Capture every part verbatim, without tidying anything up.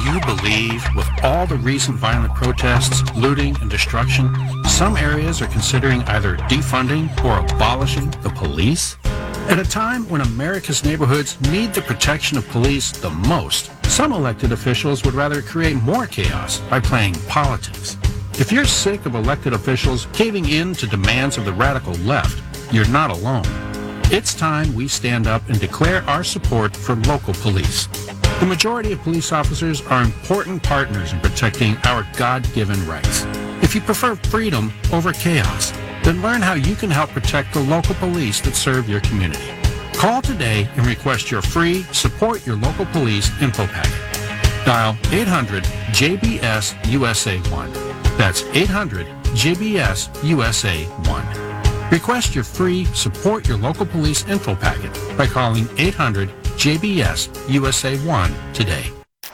you believe with all the recent violent protests, looting, and destruction, some areas are considering either defunding or abolishing the police? At a time when America's neighborhoods need the protection of police the most, some elected officials would rather create more chaos by playing politics. If you're sick of elected officials caving in to demands of the radical left, you're not alone. It's time we stand up and declare our support for local police. The majority of police officers are important partners in protecting our God-given rights. If you prefer freedom over chaos, then learn how you can help protect the local police that serve your community. Call today and request your free Support Your Local Police info packet. Dial eight hundred J B S U S A one. That's eight hundred J B S U S A one. Request your free Support Your Local Police info packet by calling eight hundred J B S U S A one today.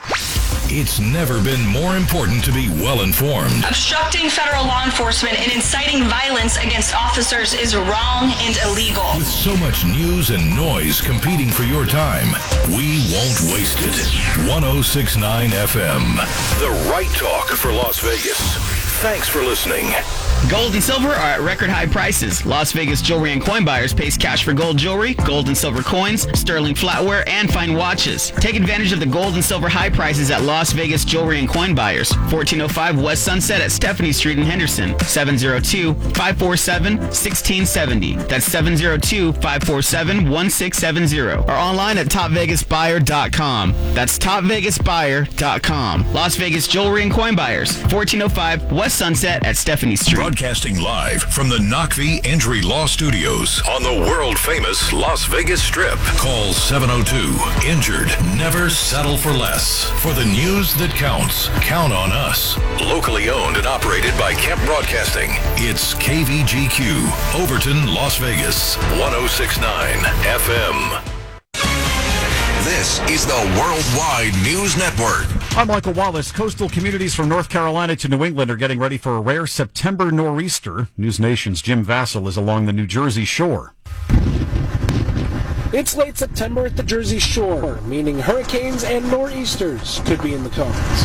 It's never been more important to be well-informed. Obstructing federal law enforcement and inciting violence against officers is wrong and illegal. With so much news and noise competing for your time, we won't waste it. ten sixty-nine F M, the right talk for Las Vegas. Thanks for listening. Gold and silver are at record high prices. Las Vegas Jewelry and Coin Buyers pays cash for gold jewelry, gold and silver coins, sterling flatware, and fine watches. Take advantage of the gold and silver high prices at Las Vegas Jewelry and Coin Buyers. fourteen oh five West Sunset at Stephanie Street in Henderson. seven oh two, five four seven, one six seven oh. That's seven oh two, five four seven, one six seven oh. Or online at top vegas buyer dot com. That's top vegas buyer dot com. Las Vegas Jewelry and Coin Buyers. fourteen oh five West Sunset at Stephanie Street. Broadcasting live from the Knockvie Injury Law Studios on the world-famous Las Vegas Strip. Call seven oh two, injured. Never settle for less. For the news that counts, count on us. Locally owned and operated by Kemp Broadcasting. It's K V G Q, Overton, Las Vegas, ten sixty-nine F M. This is the Worldwide News Network. I'm Michael Wallace. Coastal communities from North Carolina to New England are getting ready for a rare September nor'easter. News Nation's Jim Vassell is along the New Jersey shore. It's late September at the Jersey Shore, meaning hurricanes and nor'easters could be in the cards.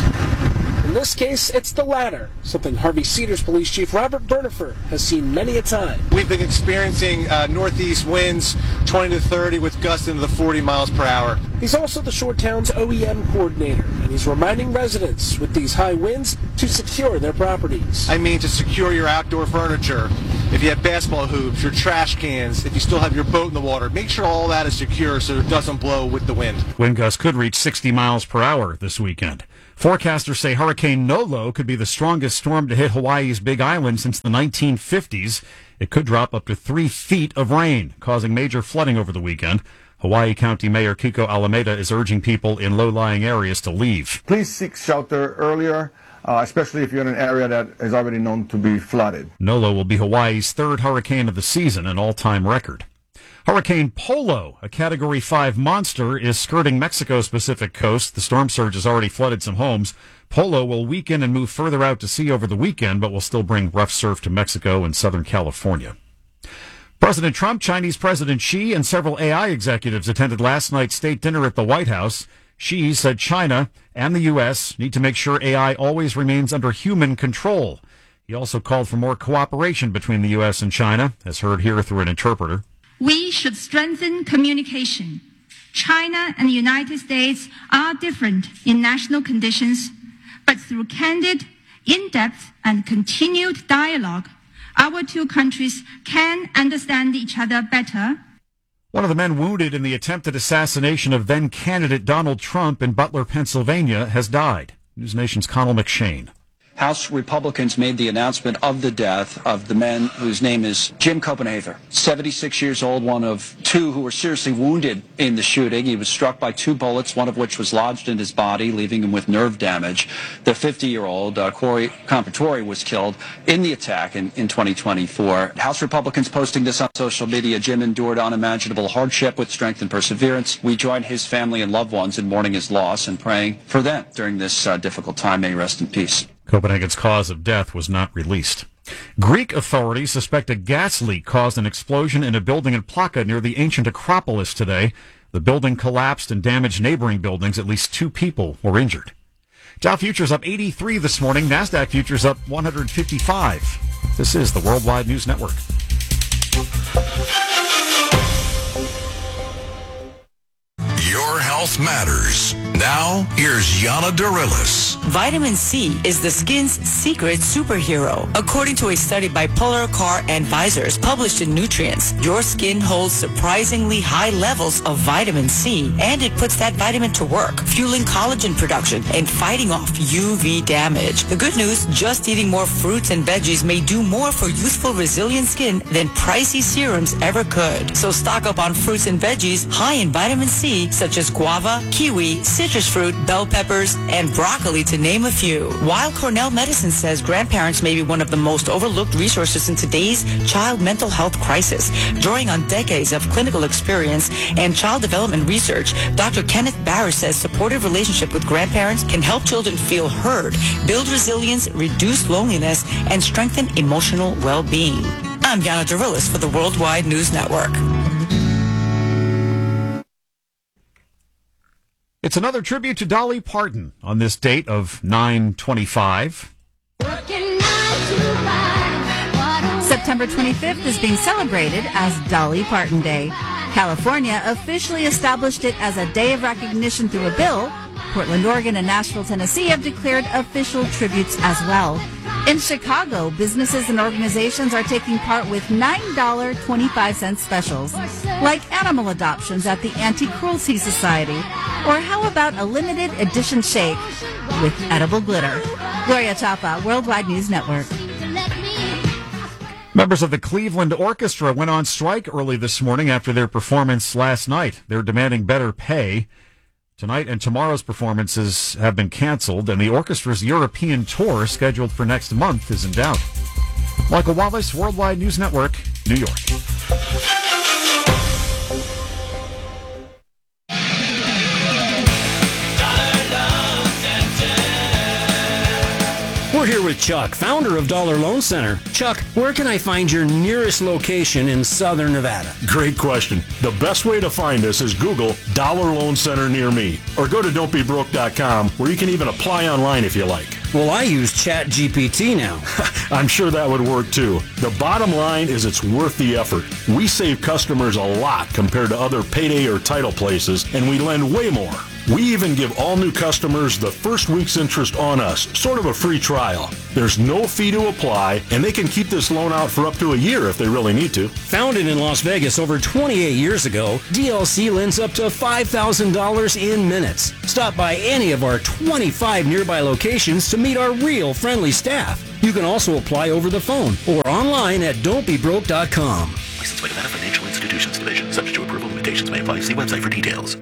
In this case, it's the latter, something Harvey Cedars Police Chief Robert Bernifer has seen many a time. We've been experiencing uh, northeast winds, twenty to thirty, with gusts into the forty miles per hour. He's also the shore town's O E M coordinator, and he's reminding residents with these high winds to secure their properties. I mean to secure your outdoor furniture. If you have basketball hoops, your trash cans, if you still have your boat in the water, make sure all that is secure so it doesn't blow with the wind. Wind gusts could reach sixty miles per hour this weekend. Forecasters say Hurricane Nolo could be the strongest storm to hit Hawaii's Big Island since the nineteen fifties. It could drop up to three feet of rain, causing major flooding over the weekend. Hawaii County Mayor Kiko Alameda is urging people in low-lying areas to leave. Please seek shelter earlier, uh, especially if you're in an area that is already known to be flooded. Nolo will be Hawaii's third hurricane of the season, an all-time record. Hurricane Polo, a Category five monster, is skirting Mexico's Pacific coast. The storm surge has already flooded some homes. Polo will weaken and move further out to sea over the weekend, but will still bring rough surf to Mexico and Southern California. President Trump, Chinese President Xi, and several A I executives attended last night's state dinner at the White House. Xi said China and the U S need to make sure A I always remains under human control. He also called for more cooperation between the U S and China, as heard here through an interpreter. We should strengthen communication. China and the United States are different in national conditions, but through candid, in-depth, and continued dialogue, our two countries can understand each other better. One of the men wounded in the attempted assassination of then-candidate Donald Trump in Butler, Pennsylvania, has died. News Nation's Connell McShane. House Republicans made the announcement of the death of the man whose name is Jim Copenhaver, seventy-six years old, one of two who were seriously wounded in the shooting. He was struck by two bullets, one of which was lodged in his body, leaving him with nerve damage. The fifty-year-old, uh, Corey Compatore, was killed in the attack in, in twenty twenty-four. House Republicans posting this on social media. Jim endured unimaginable hardship with strength and perseverance. We join his family and loved ones in mourning his loss and praying for them during this uh, difficult time. May he rest in peace. Copenhagen's cause of death was not released. Greek authorities suspect a gas leak caused an explosion in a building in Plaka near the ancient Acropolis today. The building collapsed and damaged neighboring buildings. At least two people were injured. Dow futures up eighty-three this morning. NASDAQ futures up one hundred fifty-five. This is the Worldwide News Network. Your health matters. Now, here's Yana Darilis. Vitamin C is the skin's secret superhero. According to a study by Polar Car Advisors published in Nutrients, your skin holds surprisingly high levels of vitamin C, and it puts that vitamin to work, fueling collagen production and fighting off U V damage. The good news, just eating more fruits and veggies may do more for youthful, resilient skin than pricey serums ever could. So stock up on fruits and veggies high in vitamin C, such as guava, kiwi, citrus fruit, bell peppers, and broccoli, to name a few. While Cornell Medicine says grandparents may be one of the most overlooked resources in today's child mental health crisis, drawing on decades of clinical experience and child development research, Doctor Kenneth Barris says supportive relationship with grandparents can help children feel heard, build resilience, reduce loneliness, and strengthen emotional well-being. I'm Yana Darilis for the Worldwide News Network. It's another tribute to Dolly Parton on this date of nine twenty-five. September twenty-fifth is being celebrated as Dolly Parton Day. California officially established it as a day of recognition through a bill. Portland, Oregon, and Nashville, Tennessee have declared official tributes as well. In Chicago, businesses and organizations are taking part with nine dollars and twenty-five cents specials, like animal adoptions at the Anti-Cruelty Society. Or how about a limited edition shake with edible glitter? Gloria Chapa, Worldwide News Network. Members of the Cleveland Orchestra went on strike early this morning after their performance last night. They're demanding better pay. Tonight and tomorrow's performances have been canceled, and the orchestra's European tour, scheduled for next month, is in doubt. Michael Wallace, Worldwide News Network, New York. We're here with Chuck, founder of Dollar Loan Center. Chuck, where can I find your nearest location in Southern Nevada? Great question. The best way to find us is Google Dollar Loan Center near me, or go to don't be broke dot com, where you can even apply online if you like. Well, I use Chat G P T now. I'm sure that would work too. The bottom line is it's worth the effort. We save customers a lot compared to other payday or title places, and we lend way more. We even give all new customers the first week's interest on us, sort of a free trial. There's no fee to apply, and they can keep this loan out for up to a year if they really need to. Founded in Las Vegas over twenty-eight years ago, D L C lends up to five thousand dollars in minutes. Stop by any of our twenty-five nearby locations to meet our real friendly staff. You can also apply over the phone or online at don't be broke dot com. Licensed by Nevada Financial Institutions Division. Subject to approval. Limitations may apply. See website for details.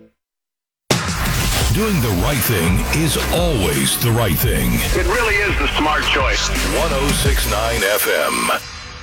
Doing the right thing is always the right thing. It really is the smart choice. one oh six point nine F M.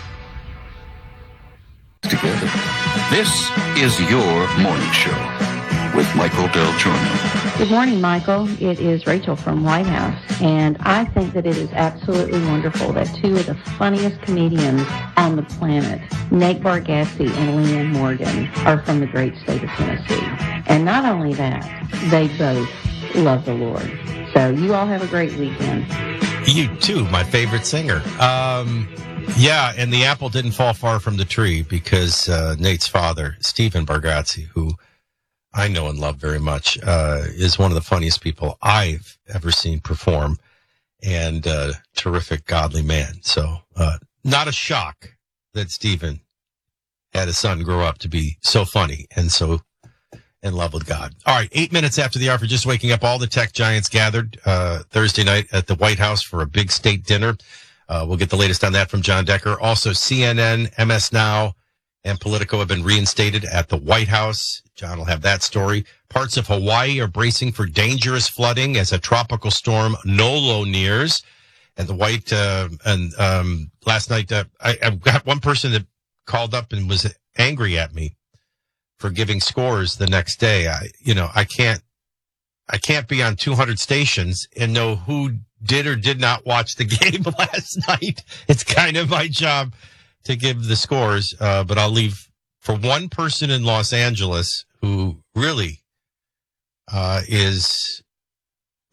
Together. This is your morning show with Michael Del Giorno. Good morning, Michael. It is Rachel from White House, and I think that it is absolutely wonderful that two of the funniest comedians on the planet, Nate Bargatze and Leanne Morgan, are from the great state of Tennessee. And not only that, they both love the Lord. So you all have a great weekend. You too, my favorite singer. Um, yeah, and the apple didn't fall far from the tree because uh, Nate's father, Stephen Bargatze, who I know and love very much, uh, is one of the funniest people I've ever seen perform, and uh, terrific, godly man. So uh, not a shock that Stephen had his son grow up to be so funny and so in love with God. All right, eight minutes after the hour for just waking up, all the tech giants gathered uh, Thursday night at the White House for a big state dinner. Uh, we'll get the latest on that from John Decker. Also, C N N, M S Now, and Politico have been reinstated at the White House. John will have that story. Parts of Hawaii are bracing for dangerous flooding as a tropical storm Nolo nears. And the White, uh, and um, last night, uh, I, I've got one person that called up and was angry at me for giving scores the next day. I, you know, I can't, I can't be on two hundred stations and know who did or did not watch the game last night. It's kind of my job to give the scores, uh, but I'll leave for one person in Los Angeles who really uh, is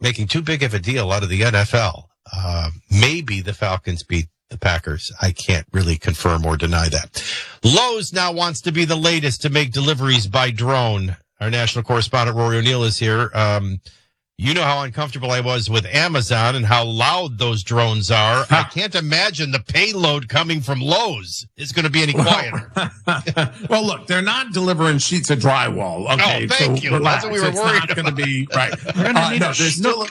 making too big of a deal out of the N F L. Uh, maybe the Falcons beat the Packers. I can't really confirm or deny that. Lowe's now wants to be the latest to make deliveries by drone. Our national correspondent Rory O'Neill is here. Um, you know how uncomfortable I was with Amazon and how loud those drones are. I can't imagine the payload coming from Lowe's is going to be any quieter. Well, look, they're not delivering sheets of drywall. Okay, oh, thank so you. Relax. That's what we were it's worried not going to be right. We're going to uh, need no, a there's still a,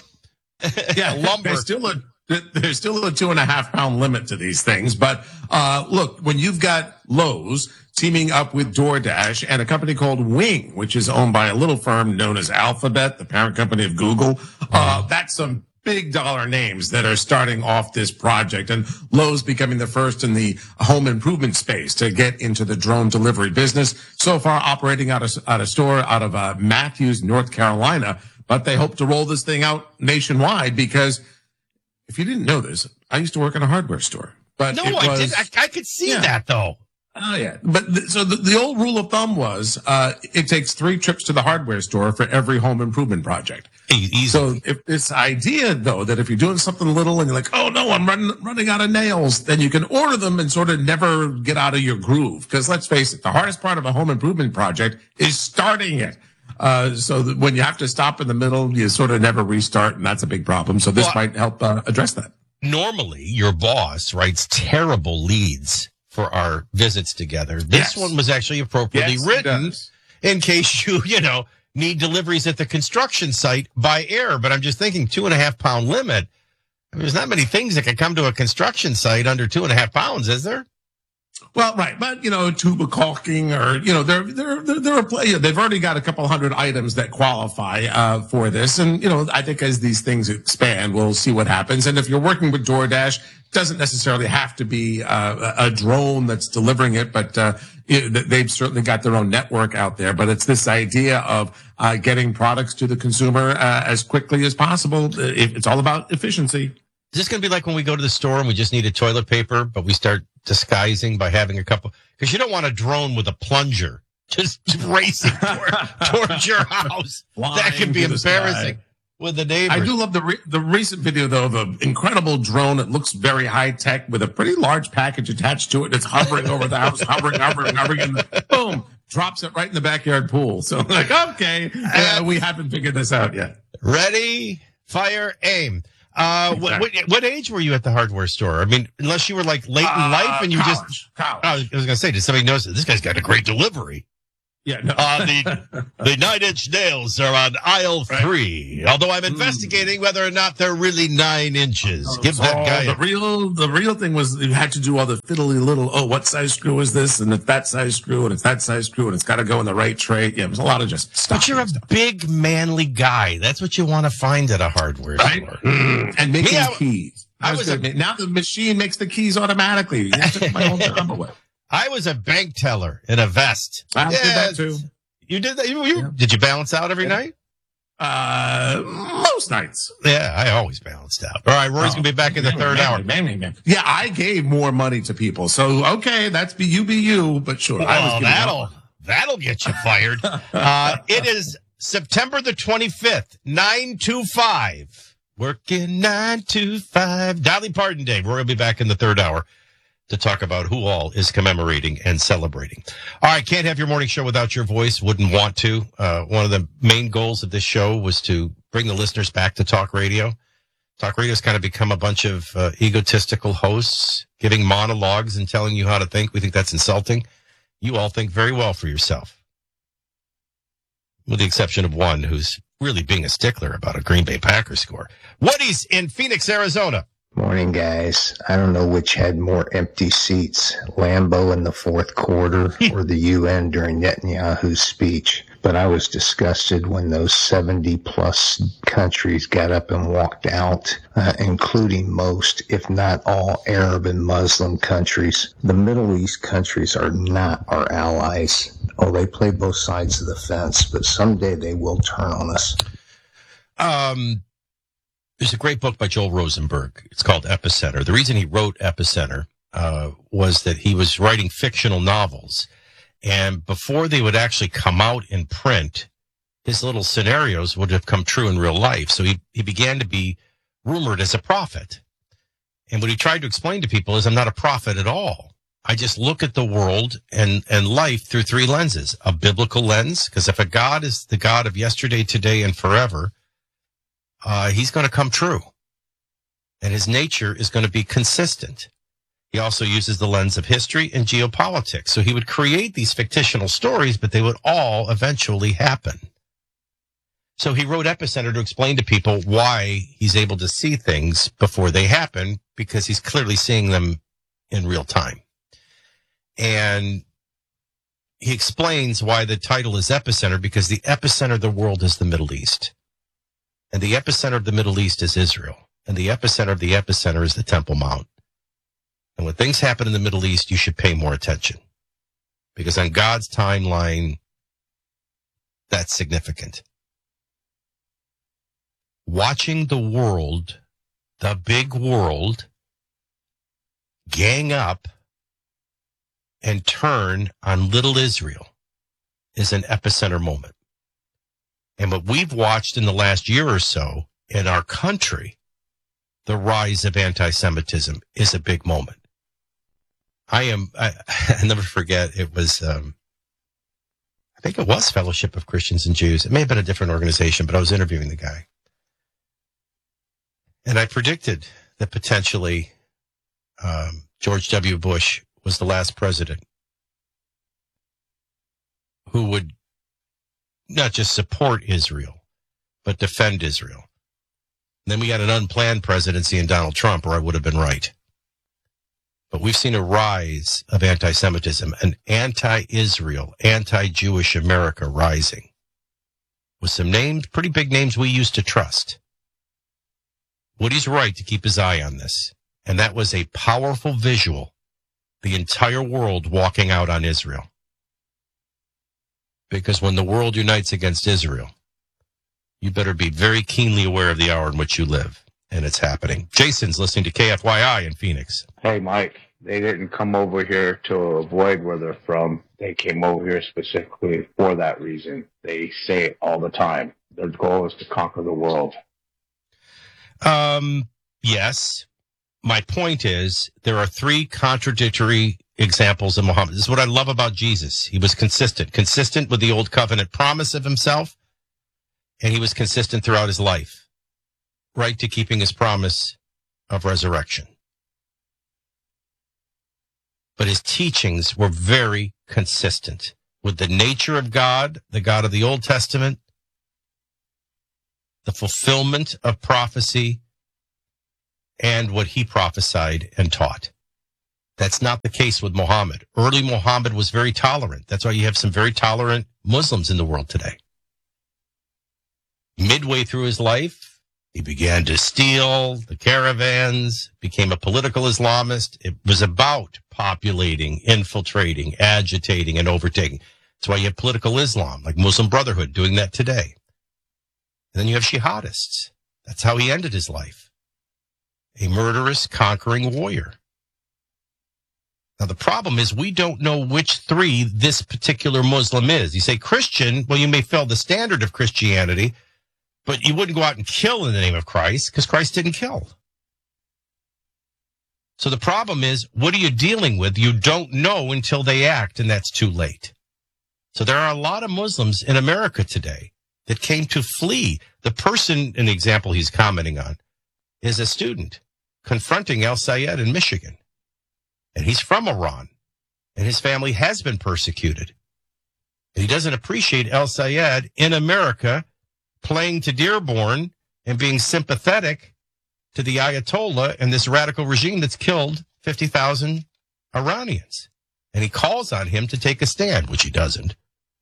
yeah, lumber. There's still a there's still a two and a half pound limit to these things. But uh, look, when you've got Lowe's teaming up with DoorDash and a company called Wing, which is owned by a little firm known as Alphabet, the parent company of Google, uh, that's some big dollar names that are starting off this project. And Lowe's becoming the first in the home improvement space to get into the drone delivery business. So far operating out of, out of store out of uh, Matthews, North Carolina. But they hope to roll this thing out nationwide because if you didn't know this, I used to work in a hardware store. But no, it was, I did. I, I could see yeah. that though. Oh yeah, but th- so the, the old rule of thumb was uh it takes three trips to the hardware store for every home improvement project. Easy. So if this idea though that if you're doing something little and you're like, oh no, I'm running running out of nails, then you can order them and sort of never get out of your groove. Because let's face it, the hardest part of a home improvement project is starting it. Uh, so that when you have to stop in the middle, you sort of never restart, and that's a big problem. So this well, might help uh, address that. Normally, your boss writes terrible leads for our visits together. This yes. one was actually appropriately yes, written in case you, you know, need deliveries at the construction site by air. But I'm just thinking two and a half pound limit. I mean, there's not many things that can come to a construction site under two and a half pounds, is there? Well, right, but you know, tuba caulking, or you know, they're they're they're, they're they've already got a couple hundred items that qualify uh, for this, and you know, I think as these things expand, we'll see what happens. And if you're working with DoorDash, it doesn't necessarily have to be uh, a drone that's delivering it, but uh, it, they've certainly got their own network out there. But it's this idea of uh, getting products to the consumer uh, as quickly as possible. It's all about efficiency. Is this going to be like when we go to the store and we just need a toilet paper, but we start disguising by having a couple? Because you don't want a drone with a plunger just racing toward, towards your house. Flying that could be embarrassing with the neighbors. I do love the re- the recent video, though, of an incredible drone that looks very high-tech with a pretty large package attached to it. It's hovering over the house, hovering, hovering, hovering, and boom, drops it right in the backyard pool. So, like, okay, uh, we haven't figured this out yet. Ready, fire, aim. Uh, exactly. what, what age were you at the hardware store? I mean, unless you were like late in uh, life and you college, just, college. I was going to say, did somebody notice that this guy's got a great delivery? Yeah, no. uh, the, the nine inch nails are on aisle right. three, although I'm investigating mm. whether or not they're really nine inches. Oh, Give that guy the a- real, the real thing was you had to do all the fiddly little, oh, what size screw is this? And it's that size screw and it's that size screw and it's got to go in the right tray. Yeah, it was a lot of just stuff. But you're a stuff. big manly guy. That's what you want to find at a hardware right? store. Mm. And making yeah, keys. I was, was a, now the machine makes the keys automatically. I took my own time away. I was a bank teller in a vest. I yeah, did that too. You did that? You, you, yeah. Did you balance out every yeah. night? Uh, most nights. Yeah, I always balanced out. All right, Rory's oh, gonna be back in the third man, hour. Man, man, man. Yeah, I gave more money to people, so okay, that's be you, be you. But sure, well, I was that'll out. that'll get you fired. uh, it is September the twenty-fifth, nine two five. Working nine to five. Dolly Parton Day. Rory will be back in the third hour to talk about who all is commemorating and celebrating. All right, can't have your morning show without your voice. Wouldn't want to. Uh, one of the main goals of this show was to bring the listeners back to talk radio. Talk radio's kind of become a bunch of uh, egotistical hosts giving monologues and telling you how to think. We think that's insulting. You all think very well for yourself, with the exception of one who's really being a stickler about a Green Bay Packers score. Woody's in Phoenix, Arizona. Morning, guys. I don't know which had more empty seats, Lambeau in the fourth quarter or the U N during Netanyahu's speech. But I was disgusted when those seventy-plus countries got up and walked out, uh, including most, if not all, Arab and Muslim countries. The Middle East countries are not our allies. Oh, they play both sides of the fence, but someday they will turn on us. Um... There's a great book by Joel Rosenberg. It's called Epicenter. The reason he wrote Epicenter uh, was that he was writing fictional novels. And before they would actually come out in print, his little scenarios would have come true in real life. So he, he began to be rumored as a prophet. And what he tried to explain to people is, I'm not a prophet at all. I just look at the world and, and life through three lenses. A biblical lens, because if a God is the God of yesterday, today, and forever, uh, he's going to come true. And his nature is going to be consistent. He also uses the lens of history and geopolitics. So he would create these fictional stories, but they would all eventually happen. So he wrote Epicenter to explain to people why he's able to see things before they happen, because he's clearly seeing them in real time. And he explains why the title is Epicenter, because the epicenter of the world is the Middle East. And the epicenter of the Middle East is Israel. And the epicenter of the epicenter is the Temple Mount. And when things happen in the Middle East, you should pay more attention. Because on God's timeline, that's significant. Watching the world, the big world, gang up and turn on little Israel is an epicenter moment. And what we've watched in the last year or so in our country, the rise of anti-Semitism, is a big moment. I am, I, I'll never forget, it was, um, I think it was Fellowship of Christians and Jews. It may have been a different organization, but I was interviewing the guy. And I predicted that potentially um, George W. Bush was the last president who would not just support Israel, but defend Israel. And then we got an unplanned presidency in Donald Trump, or I would have been right. But we've seen a rise of anti-Semitism, an anti-Israel, anti-Jewish America rising, with some names, pretty big names we used to trust. Woody's right to keep his eye on this. And that was a powerful visual, the entire world walking out on Israel. Because when the world unites against Israel, you better be very keenly aware of the hour in which you live. And it's happening. Jason's listening to K F Y I in Phoenix. Hey, Mike, they didn't come over here to avoid where they're from. They came over here specifically for that reason. They say it all the time. Their goal is to conquer the world. Um, yes. My point is, there are three contradictory examples of Muhammad. This is what I love about Jesus. He was consistent, consistent with the old covenant promise of himself, and he was consistent throughout his life, right to keeping his promise of resurrection. But his teachings were very consistent with the nature of God, the God of the Old Testament, the fulfillment of prophecy, and what he prophesied and taught. That's not the case with Muhammad. Early Muhammad was very tolerant. That's why you have some very tolerant Muslims in the world today. Midway through his life, he began to steal the caravans, became a political Islamist. It was about populating, infiltrating, agitating, and overtaking. That's why you have political Islam, like Muslim Brotherhood, doing that today. And then you have jihadists. That's how he ended his life. A murderous, conquering warrior. Now, the problem is we don't know which three this particular Muslim is. You say Christian, well, you may fill the standard of Christianity, but you wouldn't go out and kill in the name of Christ because Christ didn't kill. So the problem is, what are you dealing with? You don't know until they act, and that's too late. So there are a lot of Muslims in America today that came to flee. The person, an example he's commenting on, is a student confronting El Sayed in Michigan. And he's from Iran, and his family has been persecuted. And he doesn't appreciate El Sayed in America playing to Dearborn and being sympathetic to the Ayatollah and this radical regime that's killed fifty thousand Iranians. And he calls on him to take a stand, which he doesn't.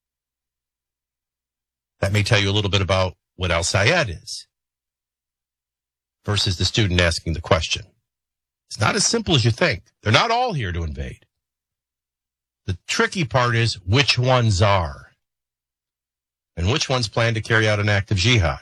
That may tell you a little bit about what El Sayed is versus the student asking the question. It's not as simple as you think. They're not all here to invade. The tricky part is which ones are and which ones plan to carry out an act of jihad.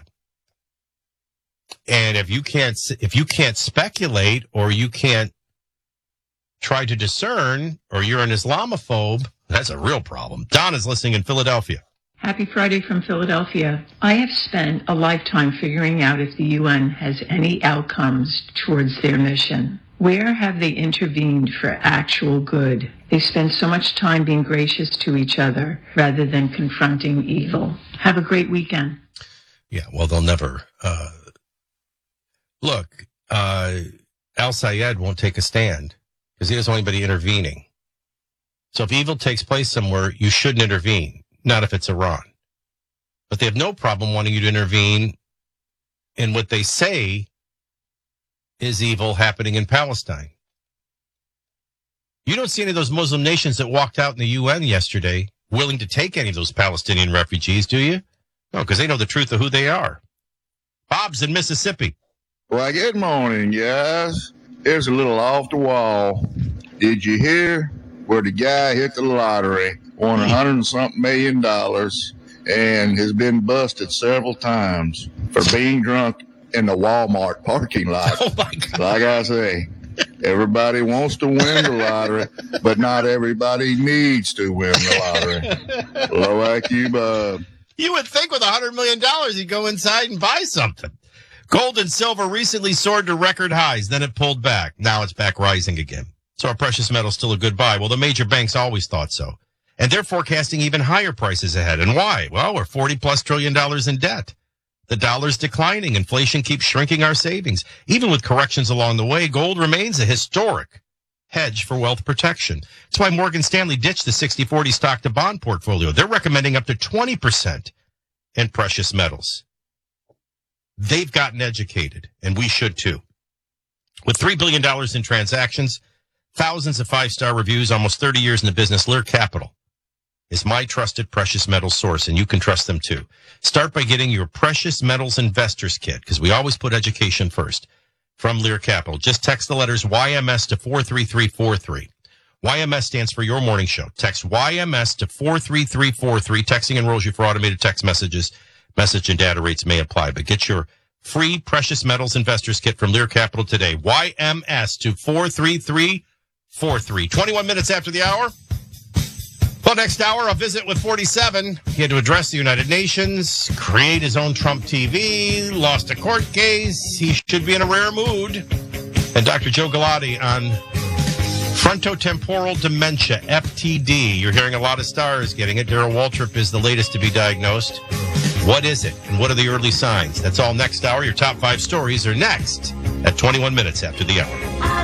And if you can't, if you can't speculate or you can't try to discern or you're an Islamophobe, that's a real problem. Don is listening in Philadelphia. Happy Friday from Philadelphia. I have spent a lifetime figuring out if the U N has any outcomes towards their mission. Where have they intervened for actual good? They spend so much time being gracious to each other rather than confronting evil. Have a great weekend. Yeah, well, they'll never. Uh, look, uh, al-Sayed won't take a stand because he doesn't want anybody intervening. So if evil takes place somewhere, you shouldn't intervene, not if it's Iran. But they have no problem wanting you to intervene in what they say is evil happening in Palestine. You don't see any of those Muslim nations that walked out in the U N yesterday willing to take any of those Palestinian refugees, do you? No, because they know the truth of who they are. Bob's in Mississippi. Well, good morning, guys. Here's a little off the wall. Did you hear where the guy hit the lottery, won a hundred and something million dollars, and has been busted several times for being drunk in the Walmart parking lot? Oh my God. Like I say, everybody wants to win the lottery, but not everybody needs to win the lottery. Low I Q Bob. You would think with a hundred million dollars you'd go inside and buy something. Gold and silver recently soared to record highs, then it pulled back. Now it's back rising again. So our precious metal's still a good buy. Well, the major banks always thought so. And they're forecasting even higher prices ahead. And why? Well, we're forty plus trillion dollars in debt. The dollar's declining. Inflation keeps shrinking our savings. Even with corrections along the way, gold remains a historic hedge for wealth protection. That's why Morgan Stanley ditched the sixty forty stock to bond portfolio. They're recommending up to twenty percent in precious metals. They've gotten educated, and we should too. With three billion dollars in transactions, thousands of five-star reviews, almost thirty years in the business, Lear Capital is my trusted precious metals source, and you can trust them too. Start by getting your Precious Metals Investors Kit, because we always put education first, from Lear Capital. Just text the letters Y M S to four three three four three. Y M S stands for Your Morning Show. Text Y M S to four three three four three. Texting enrolls you for automated text messages. Message and data rates may apply, but get your free Precious Metals Investors Kit from Lear Capital today. Y M S to four three three four three. twenty-one minutes after the hour. Well, next hour, a visit with forty-seven. He had to address the United Nations, create his own Trump T V, lost a court case. He should be in a rare mood. And Doctor Joe Galati on frontotemporal dementia, F T D. You're hearing a lot of stars getting it. Darrell Waltrip is the latest to be diagnosed. What is it, and what are the early signs? That's all next hour. Your top five stories are next at twenty-one minutes after the hour.